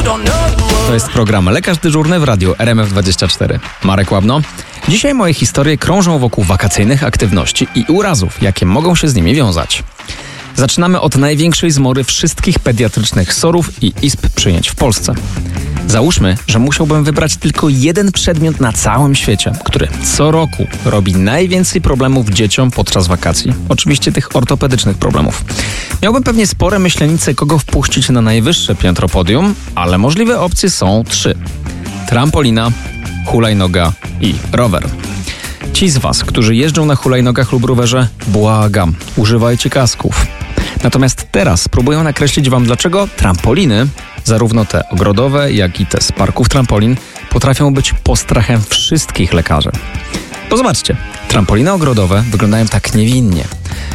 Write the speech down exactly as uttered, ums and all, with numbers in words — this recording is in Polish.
To jest program Lekarz Dyżurny w radiu R M F dwadzieścia cztery. Marek Łabno. Dzisiaj moje historie krążą wokół wakacyjnych aktywności i urazów, jakie mogą się z nimi wiązać. Zaczynamy od największej zmory wszystkich pediatrycznych sorów i izb przyjęć w Polsce. Załóżmy, że musiałbym wybrać tylko jeden przedmiot na całym świecie, który co roku robi najwięcej problemów dzieciom podczas wakacji. Oczywiście tych ortopedycznych problemów. Miałbym pewnie spore myślenice, kogo wpuścić na najwyższe piętro podium, ale możliwe opcje są trzy. Trampolina, hulajnoga i rower. Ci z Was, którzy jeżdżą na hulajnogach lub rowerze, błagam, używajcie kasków. Natomiast teraz spróbuję nakreślić Wam, dlaczego trampoliny, zarówno te ogrodowe, jak i te z parków trampolin, potrafią być postrachem wszystkich lekarzy. Bo zobaczcie, trampoliny ogrodowe wyglądają tak niewinnie.